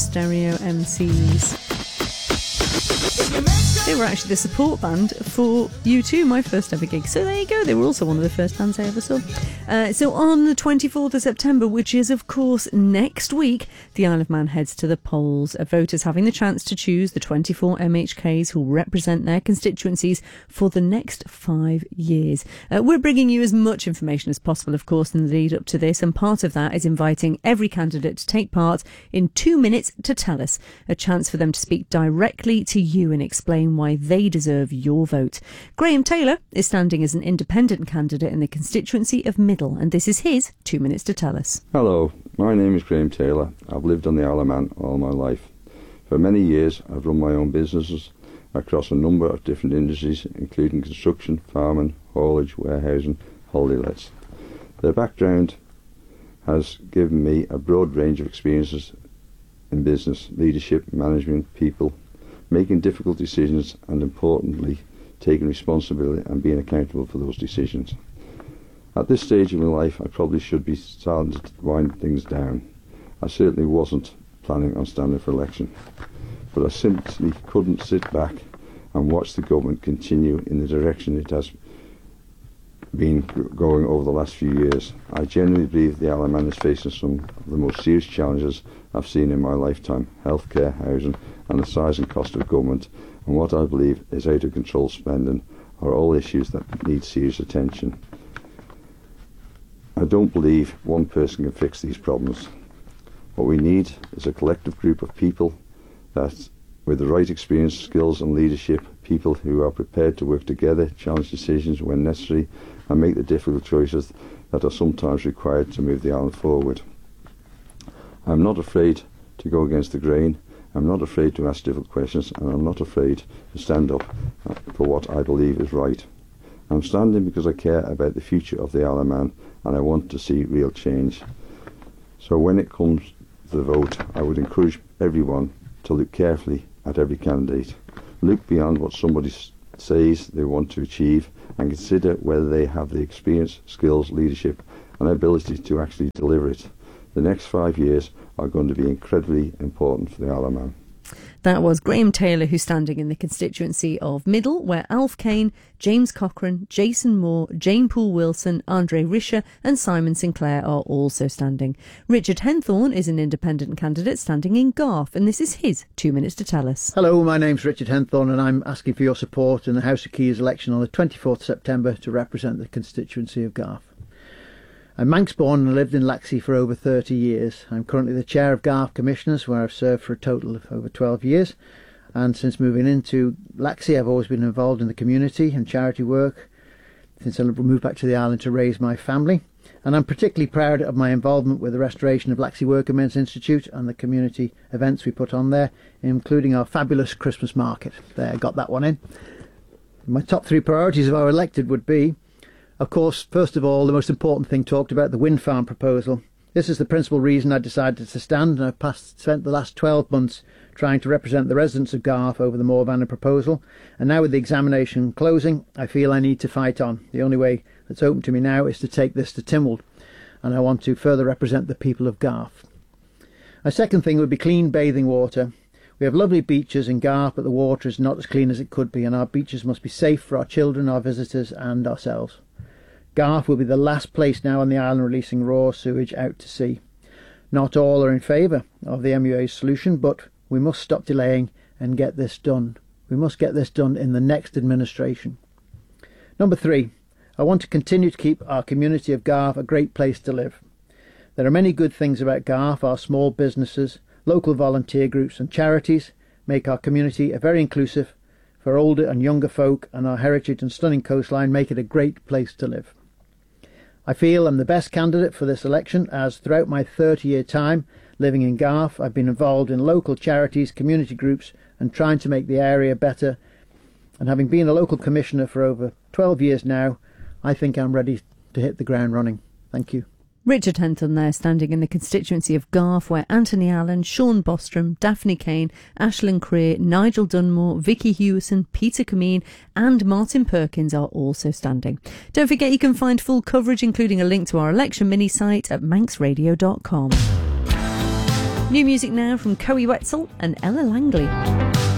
Stereo MCs. They were actually the support band for U2, my first ever gig. So there you go, they were also one of the first bands I ever saw. So on the 24th of September, which is of course next week, the Isle of Man heads to the polls. Voters having the chance to choose the 24 MHKs who represent their constituencies for the next 5 years. We're bringing you as much information as possible, of course, in the lead up to this, and part of that is inviting every candidate to take part in 2 minutes to tell us, a chance for them to speak directly to you and explain why they deserve your vote. Graham Taylor is standing as an independent candidate in the constituency of Middle, and this is his 2 minutes to tell us. Hello, my name is Graham Taylor. I've lived on the Isle of Man all my life. For many years I've run my own businesses across a number of different industries, including construction, farming, haulage, warehousing, holiday lets. Their background has given me a broad range of experiences in business, leadership, management, people, making difficult decisions, and importantly, taking responsibility and being accountable for those decisions. At this stage of my life, I probably should be starting to wind things down. I certainly wasn't planning on standing for election, but I simply couldn't sit back and watch the government continue in the direction it has been going over the last few years. I genuinely believe the Isle of Man is facing some of the most serious challenges I've seen in my lifetime: healthcare, housing, and the size and cost of government, and what I believe is out of control spending are all issues that need serious attention. I don't believe one person can fix these problems. What we need is a collective group of people that, with the right experience, skills and leadership, people who are prepared to work together, challenge decisions when necessary, and make the difficult choices that are sometimes required to move the island forward. I'm not afraid to go against the grain. I'm not afraid to ask difficult questions, and I'm not afraid to stand up for what I believe is right. I'm standing because I care about the future of the Isle of Man, and I want to see real change. So when it comes to the vote, I would encourage everyone to look carefully at every candidate. Look beyond what somebody says they want to achieve, and consider whether they have the experience, skills, leadership and ability to actually deliver it. The next 5 years are going to be incredibly important for the Isle of Man. That was Graham Taylor, who's standing in the constituency of Middle, where Alf Kane, James Cochrane, Jason Moore, Jane Poole Wilson, Andre Risher and Simon Sinclair are also standing. Richard Henthorne is an independent candidate standing in Garth, and this is his 2 minutes to tell us. Hello, my name's Richard Henthorne, and I'm asking for your support in the House of Keys election on the 24th September to represent the constituency of Garth. I'm Manx born and lived in Laxey for over 30 years. I'm currently the chair of Garth Commissioners, where I've served for a total of over 12 years. And since moving into Laxey, I've always been involved in the community and charity work since I moved back to the island to raise my family. And I'm particularly proud of my involvement with the restoration of Laxey Workmen's Institute and the community events we put on there, including our fabulous Christmas market. There, I got that one in. My top 3 priorities if I were elected would be, of course, first of all, the most important thing talked about, the wind farm proposal. This is the principal reason I decided to stand, and I've spent the last 12 months trying to represent the residents of Garth over the Morvanna proposal. And now with the examination closing, I feel I need to fight on. The only way that's open to me now is to take this to Tynwald, and I want to further represent the people of Garth. A second thing would be clean bathing water. We have lovely beaches in Garth, but the water is not as clean as it could be, and our beaches must be safe for our children, our visitors and ourselves. Garth will be the last place now on the island releasing raw sewage out to sea. Not all are in favour of the MUA's solution, but we must stop delaying and get this done. We must get this done in the next administration. Number 3, I want to continue to keep our community of Garth a great place to live. There are many good things about Garth. Our small businesses, local volunteer groups and charities make our community a very inclusive for older and younger folk, and our heritage and stunning coastline make it a great place to live. I feel I'm the best candidate for this election, as throughout my 30-year time living in Garth, I've been involved in local charities, community groups and trying to make the area better. And having been a local commissioner for over 12 years now, I think I'm ready to hit the ground running. Thank you. Richard Henthorne there, standing in the constituency of Garth, where Anthony Allen, Sean Bostrom, Daphne Kane, Ashlyn Creer, Nigel Dunmore, Vicky Hewison, Peter Cameen and Martin Perkins are also standing. Don't forget you can find full coverage, including a link to our election mini site at manxradio.com. New music now from Coe Wetzel and Ella Langley.